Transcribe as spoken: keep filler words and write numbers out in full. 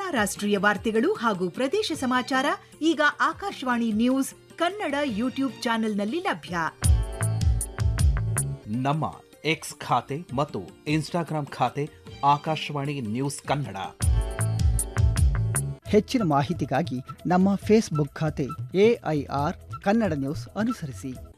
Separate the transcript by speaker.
Speaker 1: ಎಲ್ಲಾ ರಾಷ್ಟ್ರೀಯ ವಾರ್ತೆಗಳು ಹಾಗೂ ಪ್ರದೇಶ ಸಮಾಚಾರ ಈಗ ಆಕಾಶವಾಣಿ ನ್ಯೂಸ್ ಕನ್ನಡ ಯೂಟ್ಯೂಬ್ ಚಾನೆಲ್ನಲ್ಲಿ ಲಭ್ಯ.
Speaker 2: ನಮ್ಮ ಎಕ್ಸ್ ಖಾತೆ ಮತ್ತು ಇನ್ಸ್ಟಾಗ್ರಾಂ ಖಾತೆ ಆಕಾಶವಾಣಿ ನ್ಯೂಸ್ ಕನ್ನಡ.
Speaker 3: ಹೆಚ್ಚಿನ ಮಾಹಿತಿಗಾಗಿ ನಮ್ಮ ಫೇಸ್ಬುಕ್ ಖಾತೆ ಎಐಆರ್ ಕನ್ನಡ ನ್ಯೂಸ್ ಅನುಸರಿಸಿ.